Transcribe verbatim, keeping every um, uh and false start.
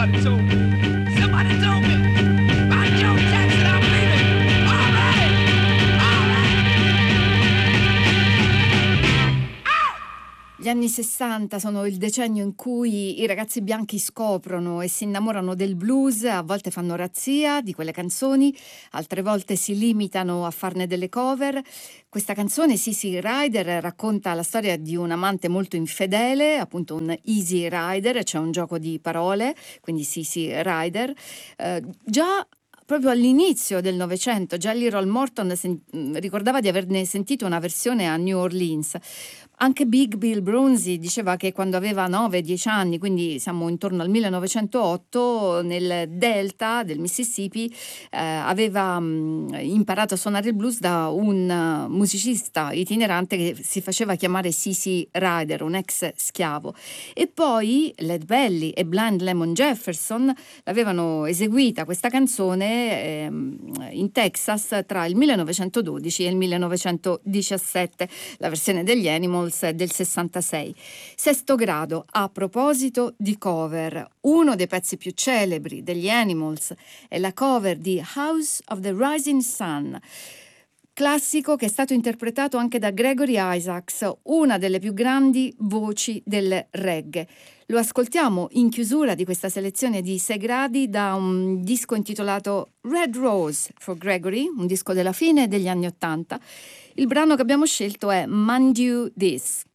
Somebody told me. Somebody told me. I'm Joe Jackson. I'm leaving. All right. All right. Gli anni sessanta sono il decennio in cui i ragazzi bianchi scoprono e si innamorano del blues, a volte fanno razzia di quelle canzoni, altre volte si limitano a farne delle cover. Questa canzone, Sissy Rider, racconta la storia di un amante molto infedele, appunto un easy rider, c'è un gioco di parole, quindi Sissy Rider. Eh, già proprio all'inizio del Novecento, già Leroy Morton sen- ricordava di averne sentito una versione a New Orleans. Anche Big Bill Broonzy diceva che quando aveva nove dieci anni, quindi siamo intorno al millenovecentootto, nel delta del Mississippi eh, aveva mh, imparato a suonare il blues da un uh, musicista itinerante che si faceva chiamare Sissy Rider, un ex schiavo. E poi Led Belly e Blind Lemon Jefferson l'avevano eseguita questa canzone ehm, in Texas tra il millenovecentododici e il millenovecentodiciassette, la versione degli Animals è del sessantasei. Sesto grado, a proposito di cover, uno dei pezzi più celebri degli Animals è la cover di House of the Rising Sun, classico che è stato interpretato anche da Gregory Isaacs, una delle più grandi voci del reggae. Lo ascoltiamo in chiusura di questa selezione di sei gradi da un disco intitolato Red Rose for Gregory, un disco della fine degli anni ottanta. Il brano che abbiamo scelto è Mind You This.